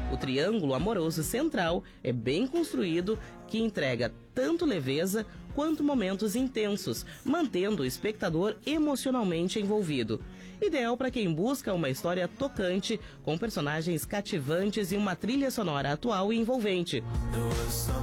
O triângulo amoroso central é bem construído, que entrega tanto leveza quanto momentos intensos, mantendo o espectador emocionalmente envolvido. Ideal para quem busca uma história tocante, com personagens cativantes e uma trilha sonora atual e envolvente.